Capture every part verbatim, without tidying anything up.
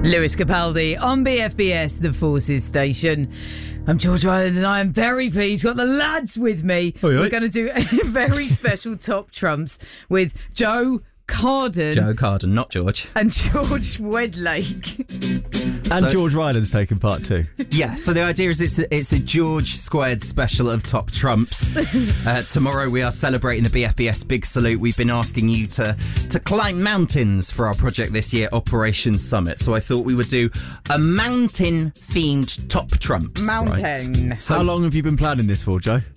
Lewis Capaldi on B F B S, the Forces Station. I'm George Ryland and I am very pleased. Got the lads with me. Oi, oi. We're going to do a very special Top Trumps with Joe Carden. Joe Carden, not George. And George Wedlake. And So- George Ryland's taken part two. Yeah, so the idea is it's a, it's a George Squared special of Top Trumps. Uh, tomorrow we are celebrating the B F B S Big Salute. We've been asking you to, to climb mountains for our project this year, Operation Summit. So I thought we would do a mountain-themed Top Trumps. Mountain. Right. So, How long have you been planning this for, Joe?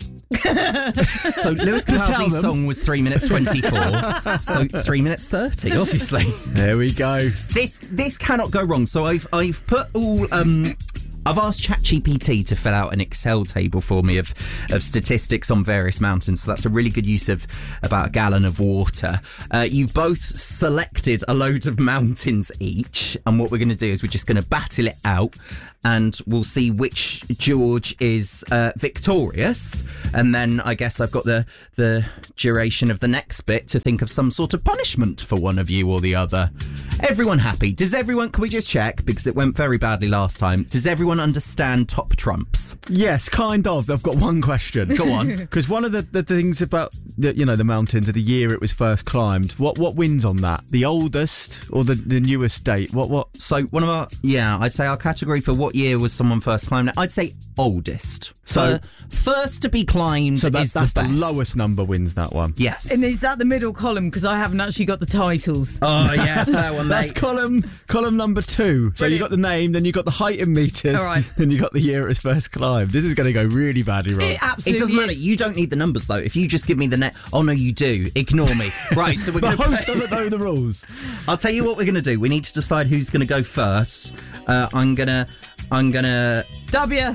so Lewis Just tell Capaldi's them. song was three minutes twenty-four. So three minutes thirty, obviously. There we go. This this cannot go wrong. So I've I've put all um I've asked ChatGPT to fill out an Excel table for me of of statistics on various mountains. So that's a really good use of about a gallon of water. Uh, you've both selected a load of mountains each, and what we're going to do is we're just going to battle it out, and we'll see which George is uh, victorious. And then I guess I've got the the duration of the next bit to think of some sort of punishment for one of you or the other. Everyone happy? Does everyone, can we just check, because it went very badly last time, does everyone understand Top Trumps? Yes, kind of. I've got one question. Go on. Because one of the, the things about the, you know the mountains of the year it was first climbed. What what wins on that? The oldest or the, the newest date? What what? So one of our, yeah, I'd say our category for what year was someone first climbed it, I'd say oldest. So- So first to be climbed So that's, is that's the the, best. lowest number wins that one. Yes. And is that the middle column? Because I haven't actually got the titles. Oh yeah, fair one, That's mate. column column number two. So you Brilliant. got the name, then you got the height in meters, All right. then you got the year it was first climbed. This is going to go really badly wrong. It It absolutely doesn't matter. is. You don't need the numbers though. If you just give me the net, oh no, you do. Ignore me. Right. So we're The going to. host doesn't know the rules. I'll tell you what we're going to do. We need to decide who's going to go first. Uh, I'm gonna. I'm gonna. W.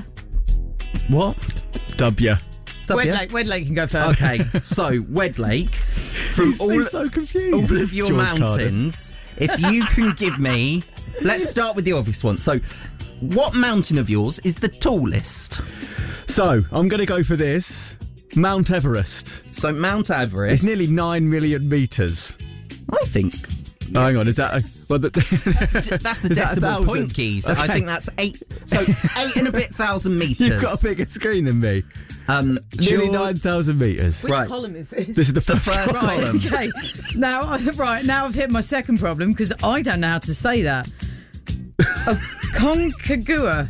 What? W. W? Wedlake. Wedlake can go first. Okay. So Wedlake, from He's, all he's so confused. all of your George Carden. mountains, if you can give me. Let's start with the obvious one. So, what mountain of yours is the tallest? So I'm going to go for this. Mount Everest. So Mount Everest. It's nearly nine million meters. I think. Oh, hang on, is that a, well? The, That's the Is that a decimal thousand? point keys. I Okay. think that's eight. So eight and a bit thousand meters. You've got a bigger screen than me. Um, Nearly George- nine thousand meters. Which Right. column is this? This is the The first, first column. column. Okay. Now, I- right now, I've hit my second problem because I don't know how to say that. A Concagua.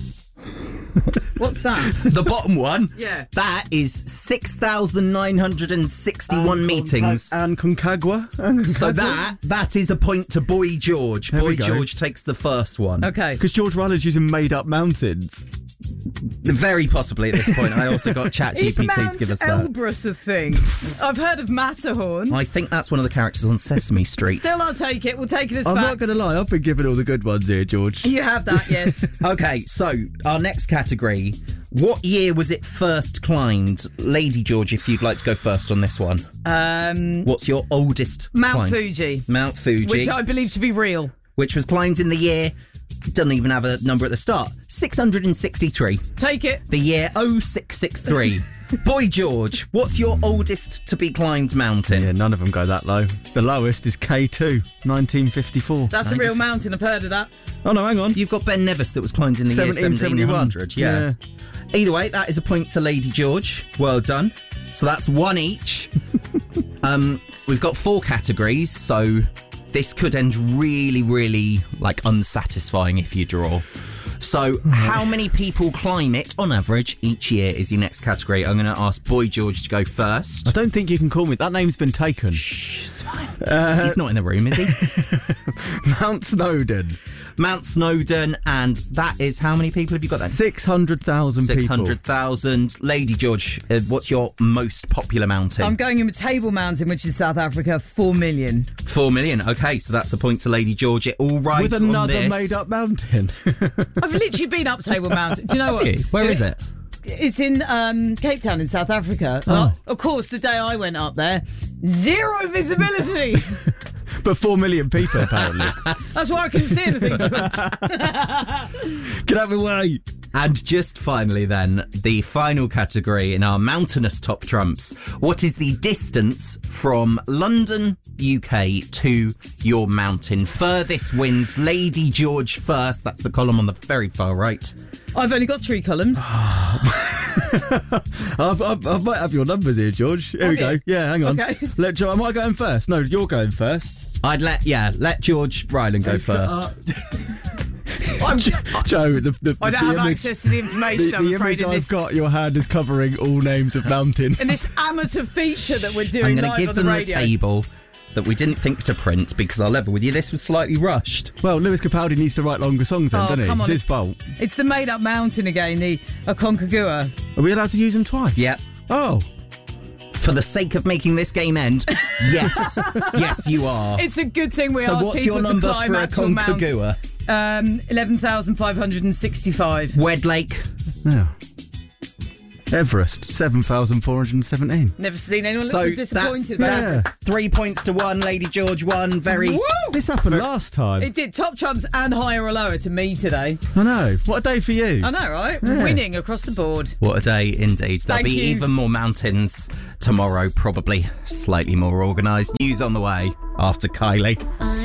What's that? The bottom one. Yeah. That is six thousand nine hundred and sixty-one meetings. And Concagua. And So that that is a point to Boy George. There Boy we go. George takes the first one. Okay. Because George Ryland's using made-up mountains. Very possibly at this point. I also got Is ChatGPT Mount to give us that. Elbrus a thing? I've heard of Matterhorn. I think that's one of the characters on Sesame Street. Still, I'll take it. We'll take it as I'm fact. not going to lie, I've been given all the good ones here, George. You have that, yes. Okay, so our next category. What year was it first climbed? Lady George, if you'd like to go first on this one. Um, What's your oldest Mount climb? Fuji, Mount Fuji. which I believe to be real. which was climbed in the year, doesn't even have a number at the start, six hundred sixty-three. Take it. The year oh six six three. Boy George, what's your oldest to be climbed mountain? Yeah, none of them go that low. The lowest is K two, nineteen fifty-four. That's a real mountain. I've heard of that. Oh, no, hang on. You've got Ben Nevis that was climbed in the year seventeen seventy-one. seventeen hundred. Yeah. Either way, that is a point to Lady George. Well done. So that's one each. um, we've got four categories, so this could end really, really like unsatisfying if you draw. So how many people climb it on average each year is your next category. I'm going to ask Boy George to go first. I don't think you can call me. That name's been taken. Shh, it's fine. He's not in the room, is he? Mount Snowdon. Mount Snowdon, and that is how many people have you got then? six hundred thousand people. six hundred thousand. Lady George, uh, what's your most popular mountain? I'm going in with Table Mountain, which is South Africa, four million. Four million. Okay, so that's a point to Lady George. It all right With on another this. made-up mountain. I've literally been up Table Mountain. Do you know what? Have you? Where is it? It's in um, Cape Town in South Africa. Well, of course, the day I went up there, zero visibility. But four million people, apparently. That's why I couldn't see anything, George. Get out of the way. And just finally then, the final category in our mountainous top trumps. What is the distance from London, U K to your mountain? Furthest wins. Lady George first. That's the column on the very far right. I've only got three columns. I've, I've, I might have your number there, George. Here Have we go. you? Yeah, hang on. Okay. Let Jo- am I going first? No, you're going first. I'd let, yeah, let George Ryland go first. I'm, Joe, the, the, I don't the have image, access to the information, the, I'm the afraid, image in I've this, got, your hand is covering all names of mountain. in this amateur feature that we're I'm doing going to live give on the them the radio. table that we didn't think to print because I'll level with you. This was slightly rushed. Well, Lewis Capaldi needs to write longer songs then, Oh, doesn't he? come It's on, his it's- fault. It's the made-up mountain again, the Aconcagua. Are we allowed to use them twice? Yep. Oh. For the sake of making this game end, yes. Yes, you are. It's a good thing we So ask what's people your number to climb for actual mountains. Aconcagua? Um, eleven thousand five hundred sixty-five. Wedlake? Yeah. Everest, seven thousand four hundred seventeen. Never seen anyone look So so that's, disappointed about that's Yeah. three points to one. Lady George won. Very. Woo! This happened last time. It did top trumps and higher or lower to me today. I know. What a day for you. I know, right? Yeah. Winning across the board. What a day indeed. There'll Thank be you. even more mountains tomorrow, probably slightly more organised. News on the way after Kylie. I